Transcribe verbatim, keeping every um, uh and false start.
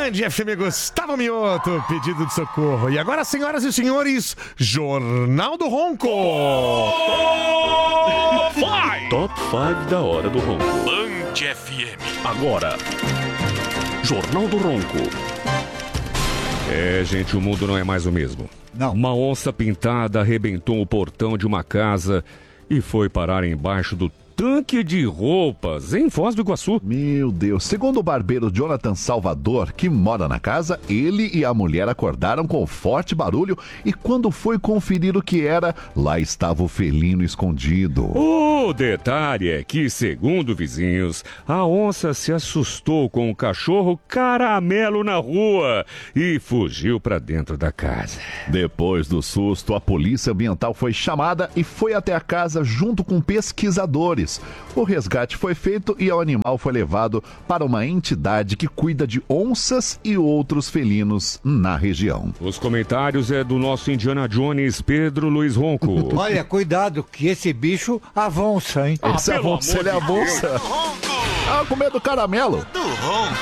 Band F M, Gustavo Mioto, pedido de socorro. E agora, senhoras e senhores, Jornal do Ronco. Top cinco da hora do Ronco. Band F M. Agora, Jornal do Ronco. É, gente, o mundo não é mais o mesmo. Não. Uma onça pintada arrebentou o portão de uma casa e foi parar embaixo do tanque de roupas em Foz do Iguaçu. Meu Deus. Segundo o barbeiro Jonathan Salvador, que mora na casa, ele e a mulher acordaram com forte barulho e quando foi conferir o que era, lá estava o felino escondido. O detalhe é que, segundo vizinhos, a onça se assustou com o cachorro Caramelo na rua e fugiu para dentro da casa. Depois do susto, a polícia ambiental foi chamada e foi até a casa junto com pesquisadores. O resgate foi feito e o animal foi levado para uma entidade que cuida de onças e outros felinos na região. Os comentários é do nosso Indiana Jones, Pedro Luiz Ronco. Olha, cuidado que esse bicho avança, hein? Esse Ah, avança, ele avança. Ah, com medo do caramelo. Do Ronco.